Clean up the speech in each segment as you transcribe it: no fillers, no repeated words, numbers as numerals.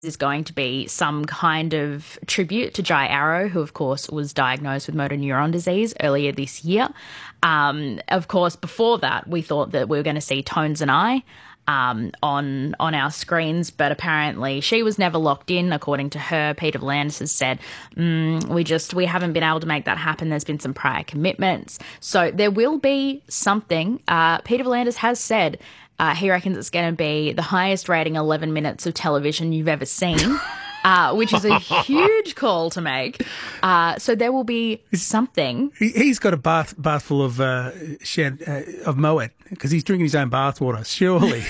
is going to be some kind of tribute to Jai Arrow, who, of course, was diagnosed with motor neuron disease earlier this year. Of course, before that, we thought that we were going to see Tones and I on our screens, but apparently she was never locked in. According to her, Peter V'landys has said, we haven't been able to make that happen. There's been some prior commitments. So there will be something. Peter V'landys has said he reckons it's going to be the highest rating 11 minutes of television you've ever seen, which is a huge call to make. So there will be something. He's got a bath full of Moet because he's drinking his own bath water, surely.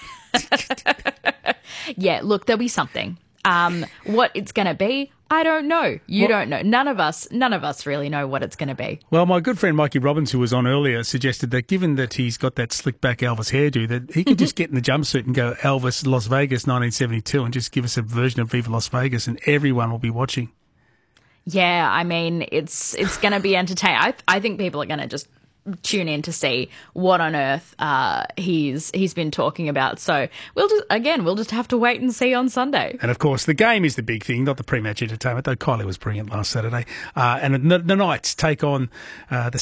Yeah, look, there'll be something. What it's going to be, I don't know. You don't know. None of us really know what it's going to be. Well, my good friend Mikey Robbins, who was on earlier, suggested that given that he's got that slick back Elvis hairdo, that he could just get in the jumpsuit and go Elvis Las Vegas 1972 and just give us a version of Viva Las Vegas, and everyone will be watching. Yeah, I mean, it's going to be entertaining. I think people are going to just tune in to see what on earth he's been talking about. So we'll just have to wait and see on Sunday. And of course, the game is the big thing, not the pre-match entertainment. Though Kylie was brilliant last Saturday. And the Knights take on the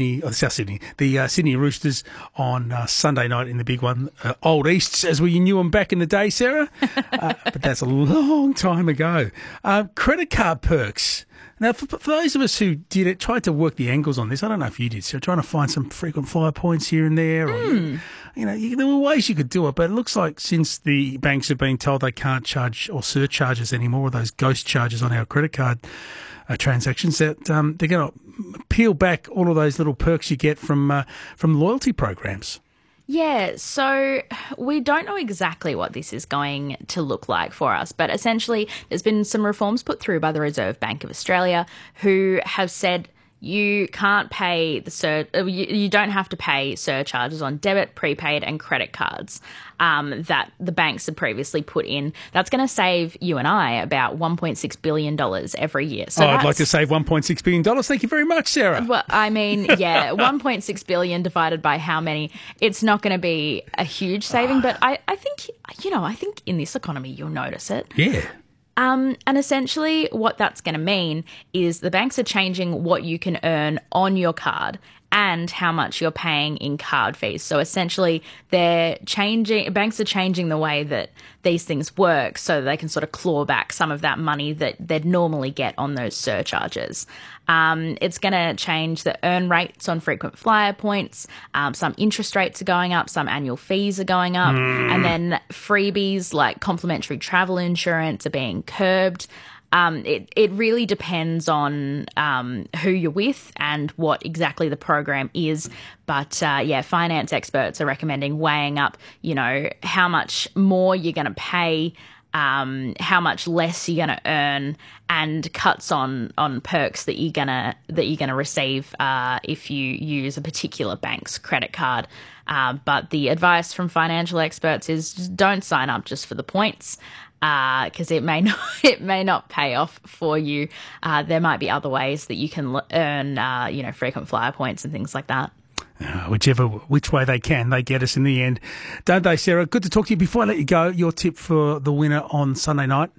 Sydney Roosters on Sunday night in the big one. Old Easts, as we knew them back in the day, Sarah. But that's a long time ago. Credit card perks. Now, for those of us who did it, tried to work the angles on this, I don't know if you did, so trying to find some frequent flyer points here and there. Or, there were ways you could do it, but it looks like since the banks have been told they can't charge or surcharges anymore, or those ghost charges on our credit card transactions, that they're going to peel back all of those little perks you get from loyalty programs. Yeah, so we don't know exactly what this is going to look like for us, but essentially there's been some reforms put through by the Reserve Bank of Australia who have said you can't pay you don't have to pay surcharges on debit, prepaid and credit cards that the banks had previously put in. That's going to save you and I about $1.6 billion every year. So I'd like to save $1.6 billion. Thank you very much, Sarah. Well, I mean, yeah, $1.6 billion divided by how many? It's not going to be a huge saving, but I think in this economy you'll notice it. Yeah. And essentially what that's going to mean is the banks are changing what you can earn on your card and how much you're paying in card fees. So essentially banks are changing the way that these things work so that they can sort of claw back some of that money that they'd normally get on those surcharges. It's going to change the earn rates on frequent flyer points. Some interest rates are going up, some annual fees are going up, and then freebies like complimentary travel insurance are being curbed. It really depends on who you're with and what exactly the program is. But, finance experts are recommending weighing up, how much more you're going to pay, how much less you're going to earn, and cuts on perks that you're gonna receive if you use a particular bank's credit card. But the advice from financial experts is just don't sign up just for the points. Because it may not pay off for you. There might be other ways that you can earn, frequent flyer points and things like that. Which way they can, they get us in the end, don't they, Sarah? Good to talk to you. Before I let you go, your tip for the winner on Sunday night?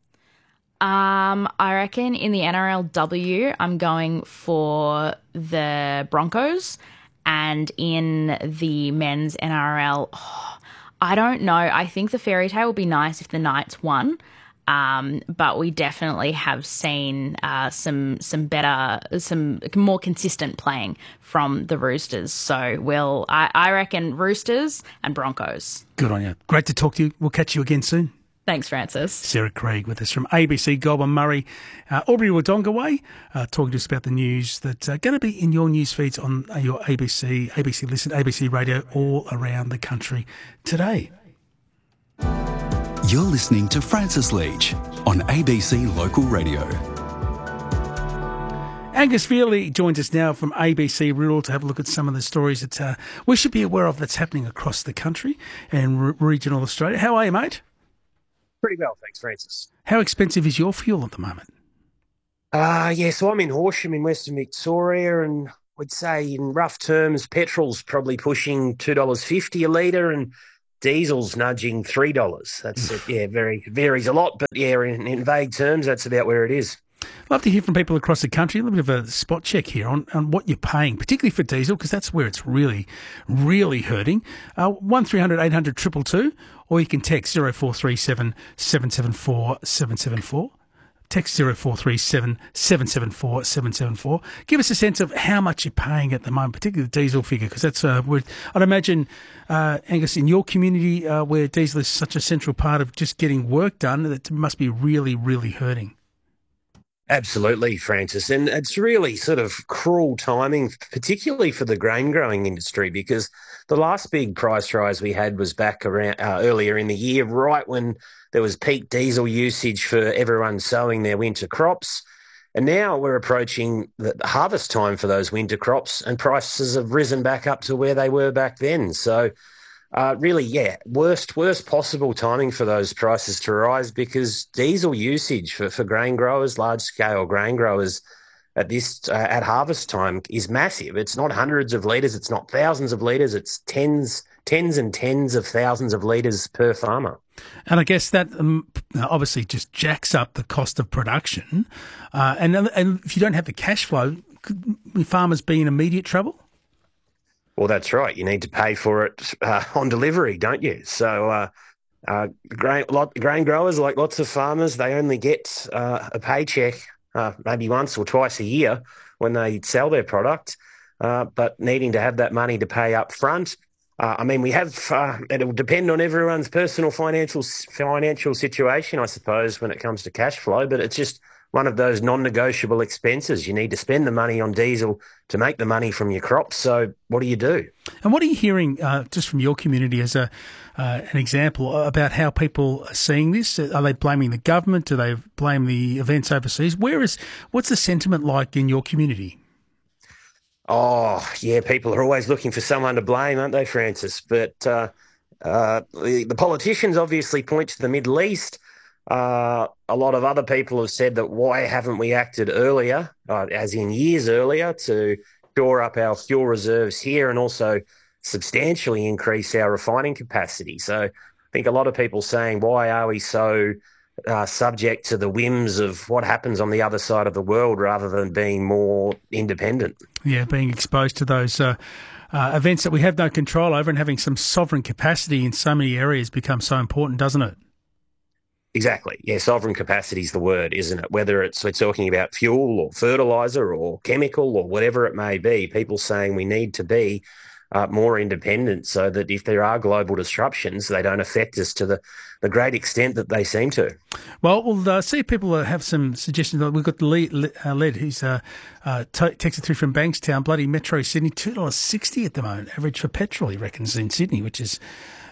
I reckon in the NRLW, I'm going for the Broncos, and in the men's NRL, I don't know. I think the fairy tale would be nice if the Knights won, but we definitely have seen some more consistent playing from the Roosters. So I reckon Roosters and Broncos. Good on you. Great to talk to you. We'll catch you again soon. Thanks, Francis. Sarah Craig with us from ABC, Goulburn, Murray, Albury-Wodonga Way, talking to us about the news that's going to be in your news feeds on your ABC Listen, ABC Radio all around the country today. You're listening to Francis Leach on ABC Local Radio. Angus Feely joins us now from ABC Rural to have a look at some of the stories that we should be aware of that's happening across the country and regional Australia. How are you, mate? Pretty well, thanks, Francis. How expensive is your fuel at the moment? So I'm in Horsham in Western Victoria, and I'd say in rough terms, petrol's probably pushing $2.50 a litre, and diesel's nudging $3. That's varies a lot, but in vague terms, that's about where it is. Love to hear from people across the country. A little bit of a spot check here on what you're paying, particularly for diesel, because that's where it's really, really hurting. 1300 800 222, or you can text 0437 774 774. Text 0437 774 774. Give us a sense of how much you're paying at the moment, particularly the diesel figure, because that's I'd imagine, Angus, in your community where diesel is such a central part of just getting work done, that must be really, really hurting. Absolutely, Francis. And it's really sort of cruel timing, particularly for the grain growing industry, because the last big price rise we had was back around earlier in the year, right when there was peak diesel usage for everyone sowing their winter crops. And now we're approaching the harvest time for those winter crops, and prices have risen back up to where they were back then. So worst possible timing for those prices to rise, because diesel usage for grain growers, large-scale grain growers at harvest time is massive. It's not hundreds of litres, it's not thousands of litres, it's tens and tens of thousands of litres per farmer. And I guess that obviously just jacks up the cost of production. And if you don't have the cash flow, could farmers be in immediate trouble? Well, that's right. You need to pay for it on delivery, don't you? So grain growers, like lots of farmers, they only get a paycheck maybe once or twice a year when they sell their product, but needing to have that money to pay up front. We have, it will depend on everyone's personal financial situation, I suppose, when it comes to cash flow, but it's just one of those non-negotiable expenses. You need to spend the money on diesel to make the money from your crops. So what do you do? And what are you hearing just from your community as an example about how people are seeing this? Are they blaming the government? Do they blame the events overseas? What's the sentiment like in your community? Oh, yeah, people are always looking for someone to blame, aren't they, Francis? But the politicians obviously point to the Middle East. A lot of other people have said that why haven't we acted earlier, as in years earlier, to shore up our fuel reserves here and also substantially increase our refining capacity. So I think a lot of people saying, why are we so subject to the whims of what happens on the other side of the world rather than being more independent? Yeah, being exposed to those events that we have no control over, and having some sovereign capacity in so many areas becomes so important, doesn't it? Exactly. Yeah, sovereign capacity is the word, isn't it? Whether we're talking about fuel or fertiliser or chemical or whatever it may be, people saying we need to be more independent so that if there are global disruptions, they don't affect us to the great extent that they seem to. Well, we'll see if people have some suggestions. We've got Led, who's texted through from Bankstown, bloody Metro Sydney, $2.60 at the moment, average for petrol, he reckons, in Sydney, which is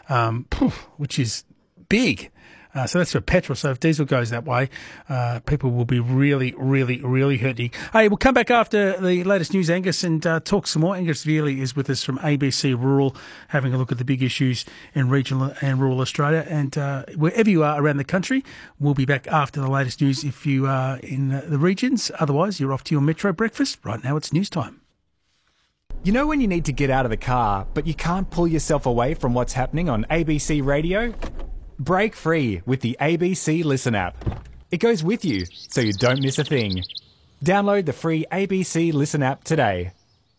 big. So that's for petrol. So if diesel goes that way, people will be really, really, really hurting. Hey, we'll come back after the latest news, Angus, and talk some more. Angus Veerley is with us from ABC Rural, having a look at the big issues in regional and rural Australia. And wherever you are around the country, we'll be back after the latest news if you are in the regions. Otherwise, you're off to your Metro breakfast. Right now, it's news time. You know when you need to get out of the car, but you can't pull yourself away from what's happening on ABC Radio? Break free with the ABC Listen app. It goes with you, so you don't miss a thing. Download the free ABC Listen app today.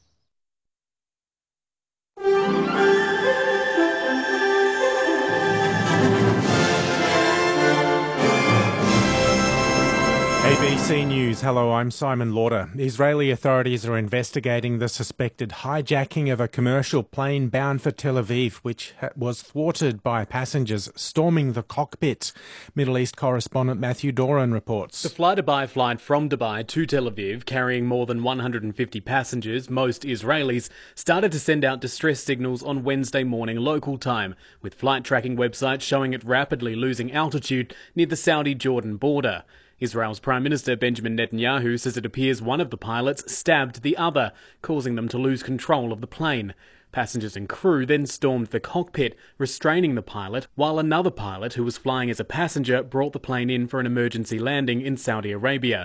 ABC News. Hello, I'm Simon Lauder. Israeli authorities are investigating the suspected hijacking of a commercial plane bound for Tel Aviv, which was thwarted by passengers storming the cockpit. Middle East correspondent Matthew Doran reports. The fly-to-by flight from Dubai to Tel Aviv, carrying more than 150 passengers, most Israelis, started to send out distress signals on Wednesday morning local time, with flight tracking websites showing it rapidly losing altitude near the Saudi-Jordan border. Israel's Prime Minister Benjamin Netanyahu says it appears one of the pilots stabbed the other, causing them to lose control of the plane. Passengers and crew then stormed the cockpit, restraining the pilot, while another pilot who was flying as a passenger brought the plane in for an emergency landing in Saudi Arabia.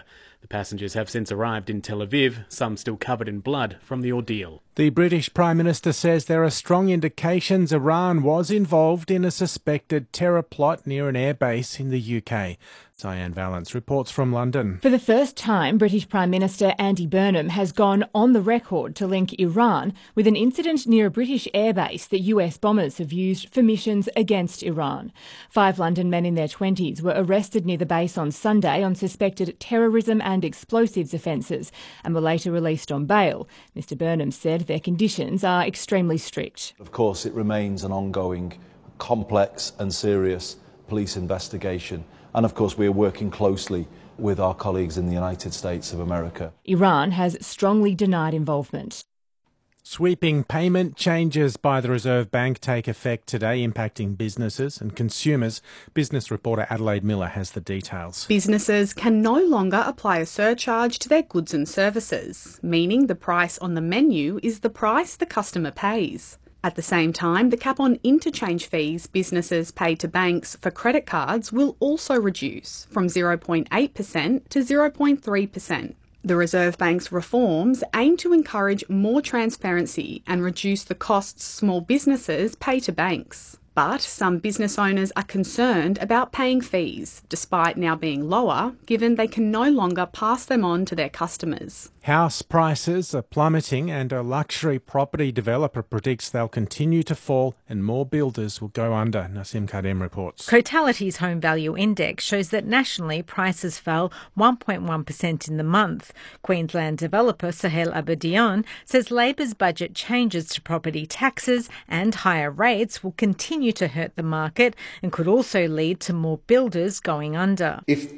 The passengers have since arrived in Tel Aviv, some still covered in blood from the ordeal. The British Prime Minister says there are strong indications Iran was involved in a suspected terror plot near an airbase in the UK. Diane Valance reports from London. For the first time, British Prime Minister Andy Burnham has gone on the record to link Iran with an incident near a British airbase that US bombers have used for missions against Iran. 5 London men in their 20s were arrested near the base on Sunday on suspected terrorism and explosives offences and were later released on bail. Mr Burnham said their conditions are extremely strict. Of course, it remains an ongoing, complex and serious police investigation. And of course, we are working closely with our colleagues in the United States of America. Iran has strongly denied involvement. Sweeping payment changes by the Reserve Bank take effect today, impacting businesses and consumers. Business reporter Adelaide Miller has the details. Businesses can no longer apply a surcharge to their goods and services, meaning the price on the menu is the price the customer pays. At the same time, the cap on interchange fees businesses pay to banks for credit cards will also reduce from 0.8% to 0.3%. The Reserve Bank's reforms aim to encourage more transparency and reduce the costs small businesses pay to banks. But some business owners are concerned about paying fees, despite now being lower, given they can no longer pass them on to their customers. House prices are plummeting and a luxury property developer predicts they'll continue to fall and more builders will go under. Nasim Kadem reports. Cotality's Home Value Index shows that nationally prices fell 1.1% in the month. Queensland developer Sahel Abedian says Labor's budget changes to property taxes and higher rates will continue to hurt the market and could also lead to more builders going under. If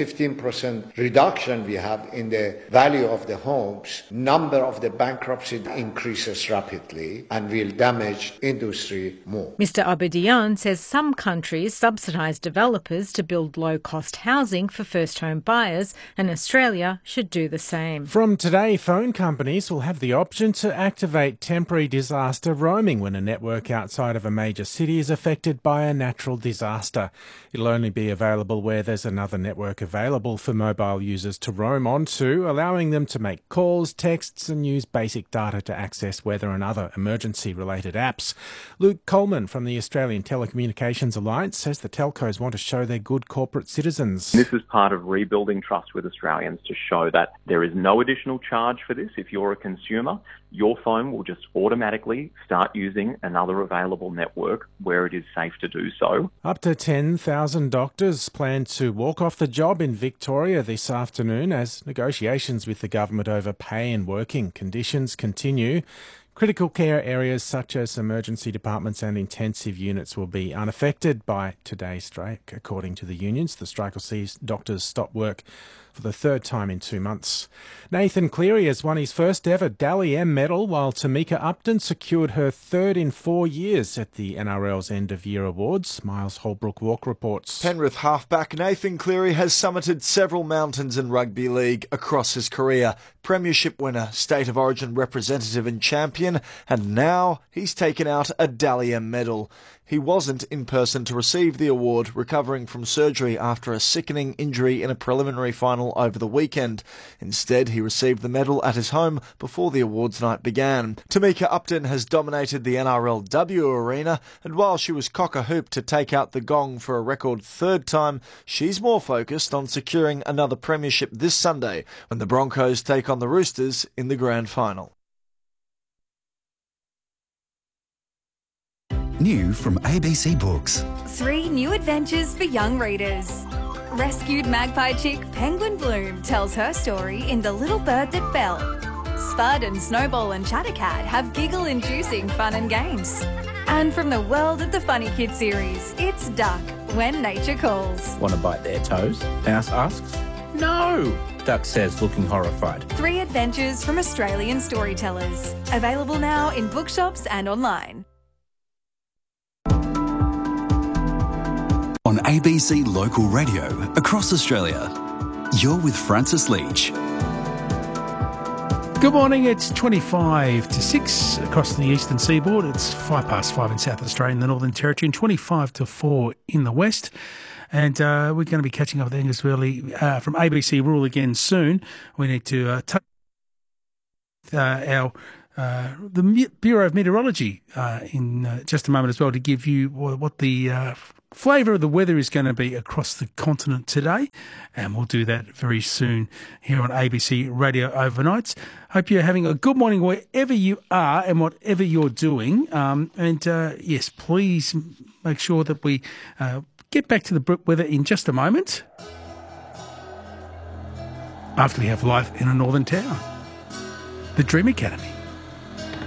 10-15% reduction we have in the value of the homes, number of the bankruptcies increases rapidly and will damage industry more. Mr Abedian says some countries subsidise developers to build low-cost housing for first-home buyers and Australia should do the same. From today, phone companies will have the option to activate temporary disaster roaming when a network outside of a major city is affected by a natural disaster. It'll only be available where there's another network available for mobile users to roam onto, allowing them to make calls, texts and use basic data to access weather and other emergency-related apps. Luke Coleman from the Australian Telecommunications Alliance says the telcos want to show they're good corporate citizens. This is part of rebuilding trust with Australians to show that there is no additional charge for this. If you're a consumer, your phone will just automatically start using another available network where it is safe to do so. Up to 10,000 doctors plan to walk off the job in Victoria this afternoon as negotiations with the government over pay and working conditions continue. Critical care areas such as emergency departments and intensive units will be unaffected by today's strike. According to the unions, the strike will see doctors stop work for the third time in 2 months. Nathan Cleary has won his first ever Dally M medal, while Tamika Upton secured her third in 4 years at the NRL's end-of-year awards. Miles Holbrook-Walk reports. Penrith halfback Nathan Cleary has summited several mountains in rugby league across his career. Premiership winner, State of Origin representative and champion, and now he's taken out a Dally M medal. He wasn't in person to receive the award, recovering from surgery after a sickening injury in a preliminary final over the weekend. Instead, he received the medal at his home before the awards night began. Tamika Upton has dominated the NRLW arena, and while she was cock-a-hoop to take out the gong for a record third time, she's more focused on securing another premiership this Sunday when the Broncos take on the Roosters in the grand final. New from ABC Books. 3 new adventures for young readers. Rescued magpie chick Penguin Bloom tells her story in The Little Bird That Fell. Spud and Snowball and Chattercat have giggle-inducing fun and games. And from the world of the Funny Kids series, it's Duck, When Nature Calls. Want to bite their toes? Mouse asks. No! Duck says, looking horrified. 3 adventures from Australian storytellers. Available now in bookshops and online. On ABC Local Radio across Australia, you're with Francis Leach. Good morning, it's 25 to 6 across the eastern seaboard. It's 5 past 5 in South Australia and the Northern Territory and 25 to 4 in the west. And we're going to be catching up with Angus Worley from ABC Rural again soon. We need to touch the Bureau of Meteorology in just a moment as well to give you what the flavour of the weather is going to be across the continent today, and we'll do that very soon here on ABC Radio Overnights. Hope you're having a good morning wherever you are and whatever you're doing. Yes, please make sure that we get back to the weather in just a moment after we have life in a northern town, the Dream Academy.